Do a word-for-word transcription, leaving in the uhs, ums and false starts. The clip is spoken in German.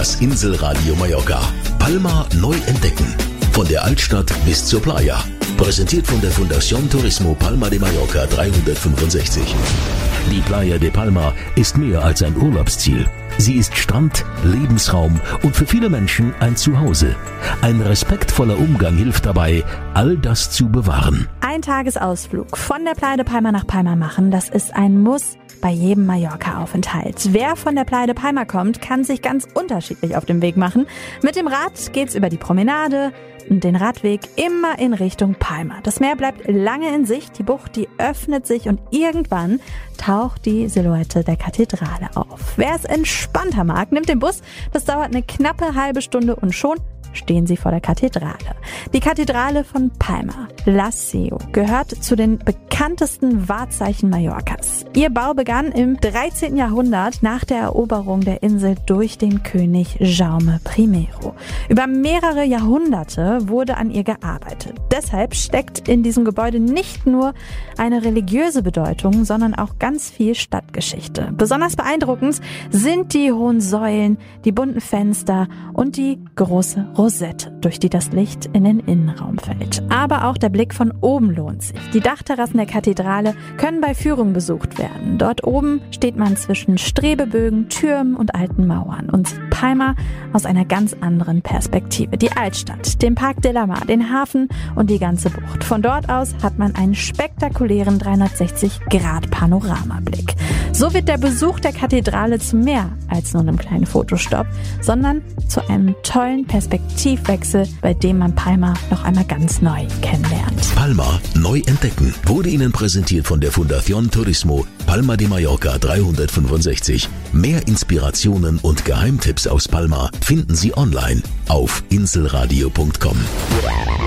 Das Inselradio Mallorca. Palma neu entdecken. Von der Altstadt bis zur Playa. Präsentiert von der Fundación Turismo Palma de Mallorca dreihundertfünfundsechzig. Die Playa de Palma ist mehr als ein Urlaubsziel. Sie ist Strand, Lebensraum und für viele Menschen ein Zuhause. Ein respektvoller Umgang hilft dabei, all das zu bewahren. Ein Tagesausflug von der Playa de Palma nach Palma machen, das ist ein Muss bei jedem Mallorca-Aufenthalt. Wer von der Playa de Palma kommt, kann sich ganz unterschiedlich auf den Weg machen. Mit dem Rad geht's über die Promenade und den Radweg immer in Richtung Palma. Das Meer bleibt lange in Sicht, die Bucht, die öffnet sich und irgendwann taucht die Silhouette der Kathedrale auf. Wer es entspannter mag, nimmt den Bus. Das dauert eine knappe halbe Stunde und schon stehen sie vor der Kathedrale. Die Kathedrale von Palma, La Seu, gehört zu den bekanntesten Wahrzeichen Mallorcas. Ihr Bau begann im dreizehnten Jahrhundert nach der Eroberung der Insel durch den König Jaume I. Über mehrere Jahrhunderte wurde an ihr gearbeitet. Deshalb steckt in diesem Gebäude nicht nur eine religiöse Bedeutung, sondern auch ganz viel Stadtgeschichte. Besonders beeindruckend sind die hohen Säulen, die bunten Fenster und die große Rosette, durch die das Licht in den Innenraum fällt. Aber auch der Blick von oben lohnt sich. Die Dachterrassen der Kathedrale können bei Führungen besucht werden. Dort oben steht man zwischen Strebebögen, Türmen und alten Mauern und sieht Palma aus einer ganz anderen Perspektive. Die Altstadt, den Parc de la Mar, den Hafen und die ganze Bucht. Von dort aus hat man einen spektakulären dreihundertsechzig Grad Panoramablick. So wird der Besuch der Kathedrale zu mehr als nur einem kleinen Fotostopp, sondern zu einem tollen Perspektivwechsel, bei dem man Palma noch einmal ganz neu kennenlernt. Palma neu entdecken wurde Ihnen präsentiert von der Fundación Turismo Palma de Mallorca dreihundertfünfundsechzig. Mehr Inspirationen und Geheimtipps aus Palma finden Sie online auf inselradio punkt com.